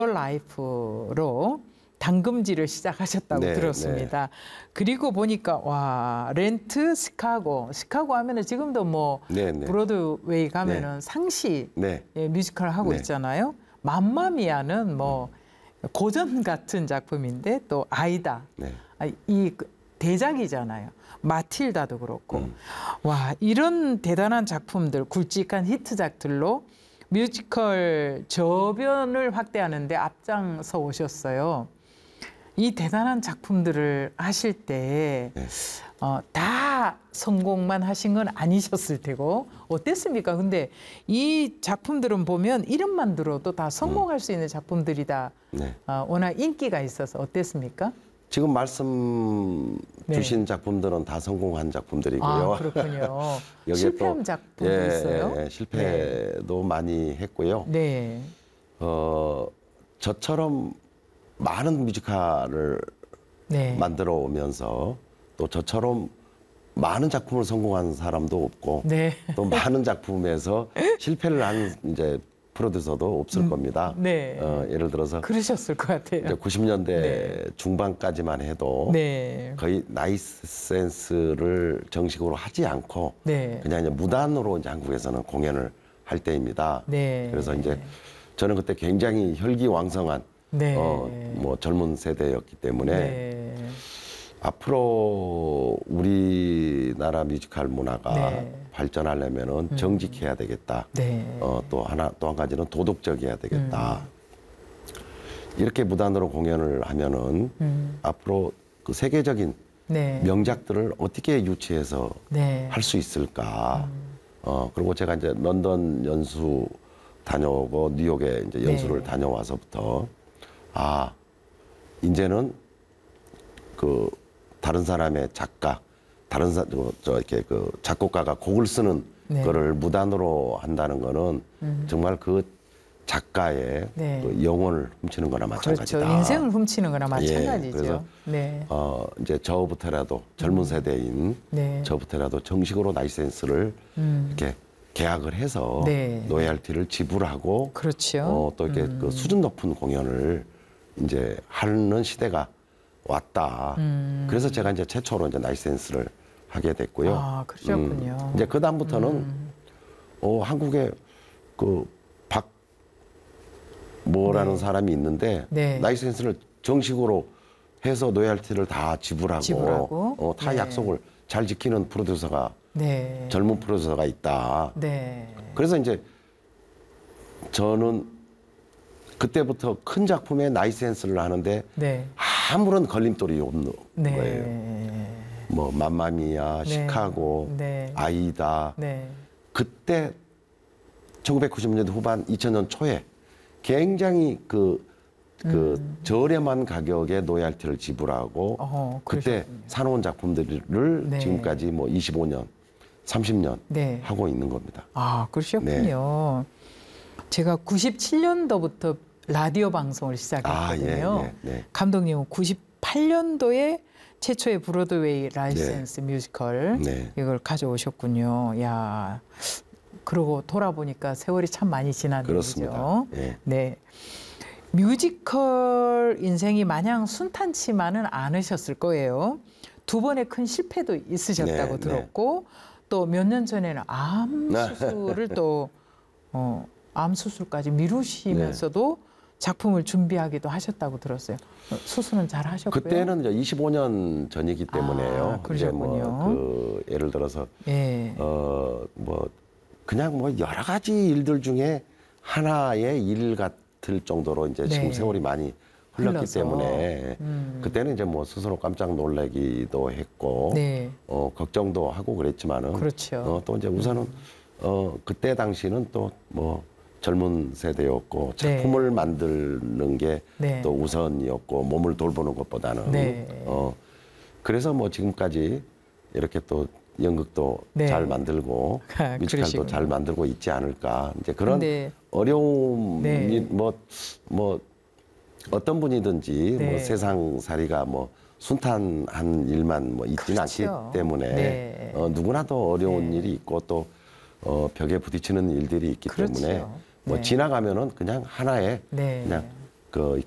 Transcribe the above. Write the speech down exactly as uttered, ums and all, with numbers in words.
라이프로 당금질을 시작하셨다고 네, 들었습니다. 네. 그리고 보니까 와 렌트 시카고 시카고 하면은 지금도 뭐 네, 네. 브로드웨이 가면은 네. 상시 네. 예, 뮤지컬 하고 네. 있잖아요. 맘마미아는 뭐 음. 고전 같은 작품인데 또 아이다 네. 이 대작이잖아요. 마틸다도 그렇고 음. 와 이런 대단한 작품들 굵직한 히트작들로 뮤지컬 저변을 확대하는데 앞장서 오셨어요. 이 대단한 작품들을 하실 때 네. 어, 다 성공만 하신 건 아니셨을 테고 어땠습니까? 근데 이 작품들은 보면 이름만 들어도 다 성공할 음. 수 있는 작품들이다. 네. 어, 워낙 인기가 있어서 어땠습니까? 지금 말씀 네. 주신 작품들은 다 성공한 작품들이고요. 아, 그렇군요. 실패한 또, 작품도 예, 있어요? 예, 실패도 네. 많이 했고요. 네. 어, 저처럼 많은 뮤지컬을 네. 만들어 오면서 또 저처럼 많은 작품을 성공한 사람도 없고 네. 또 많은 작품에서 실패를 한 이제 프로듀서도 없을 음, 겁니다. 네. 어, 예를 들어서 그러셨을 것 같아요. 이제 구십 년대 네. 중반까지만 해도 네. 거의 나이센스를 정식으로 하지 않고 네. 그냥 이제 무단으로 이제 한국에서는 공연을 할 때입니다. 네. 그래서 이제 저는 그때 굉장히 혈기왕성한 네. 어, 뭐 젊은 세대였기 때문에 네. 앞으로 우리나라 뮤지컬 문화가 네. 발전하려면은 음. 정직해야 되겠다. 네. 어, 또 하나 또 한 가지는 도덕적이어야 되겠다. 음. 이렇게 무단으로 공연을 하면은 음. 앞으로 그 세계적인 네. 명작들을 어떻게 유치해서 네. 할 수 있을까. 음. 어, 그리고 제가 이제 런던 연수 다녀오고 뉴욕에 이제 연수를 네. 다녀와서부터 아, 이제는 그 다른 사람의 작가, 다른 사, 저 이렇게 그 작곡가가 곡을 쓰는 네. 거를 무단으로 한다는 거는 음. 정말 그 작가의 네. 그 영혼을 훔치는 거나 마찬가지다. 그렇죠. 인생을 훔치는 거나 마찬가지죠. 예, 그래서 네. 어, 이제 저부터라도 젊은 음. 세대인 네. 저부터라도 정식으로 라이센스를 음. 이렇게 계약을 해서 네. 로열티를 지불하고 그렇죠. 어, 또 이렇게 음. 그 수준 높은 공연을 이제 하는 시대가 왔다. 음. 그래서 제가 이제 최초로 이제 라이센스를 하게 됐고요. 아, 그러셨군요. 음, 이제 그 다음부터는 음. 어, 한국에 그 박 뭐라는 네. 사람이 있는데 네. 라이센스를 정식으로 해서 로열티를 다 지불하고, 지불하고. 어, 다 네. 약속을 잘 지키는 프로듀서가 네. 젊은 프로듀서가 있다. 네. 그래서 이제 저는 그때부터 큰 작품에 라이센스를 하는데 네. 아무런 걸림돌이 없는 네. 거예요. 뭐 맘마미아, 네. 시카고, 네. 아이다. 네. 그때 천구백구십 년대 후반 이천 년 초에 굉장히 그, 그 음. 저렴한 가격에 로얄티를 지불하고 어허, 그때 사놓은 작품들을 네. 지금까지 뭐 이십오 년, 삼십 년 네. 하고 있는 겁니다. 아, 그러셨군요. 네. 제가 구십칠 년도부터 라디오 방송을 시작했거든요. 아, 예, 예, 네. 감독님은 구십팔 년도에 최초의 브로드웨이 라이센스 네. 뮤지컬 네. 이걸 가져오셨군요. 야, 그러고 돌아보니까 세월이 참 많이 지난 그렇습니다. 일이죠. 네. 네. 뮤지컬 인생이 마냥 순탄치만은 않으셨을 거예요. 두 번의 큰 실패도 있으셨다고 네, 들었고 네. 또 몇 년 전에는 암 수술을 또 어, 암 수술까지 미루시면서도 네. 작품을 준비하기도 하셨다고 들었어요. 수술은 잘 하셨고요. 그때는 이제 이십오 년 전이기 때문에요. 아, 그러셨군요. 뭐 그 예를 들어서 예. 어, 뭐 그냥 뭐 여러 가지 일들 중에 하나의 일 같을 정도로 이제 네. 지금 세월이 많이 흘렀기 흘러서. 때문에 음. 그때는 이제 뭐 스스로 깜짝 놀라기도 했고 네. 어, 걱정도 하고 그랬지만은 그렇죠. 어, 또 이제 우선은 음. 어, 그때 당시는 또 뭐 젊은 세대였고 작품을 네. 만드는 게 또 네. 우선이었고 몸을 돌보는 것보다는 네. 어, 그래서 뭐 지금까지 이렇게 또 연극도 네. 잘 만들고 아, 뮤지컬도 잘 만들고 있지 않을까. 이제 그런 근데, 어려움이 네. 뭐, 뭐 어떤 분이든지 네. 뭐 세상살이가 뭐 순탄한 일만 뭐 있지는 그렇죠. 않기 때문에 네. 어, 누구나도 어려운 네. 일이 있고 또 어, 벽에 부딪히는 일들이 있기 그렇죠. 때문에 뭐 네. 지나가면은 그냥 하나의 네. 그냥 그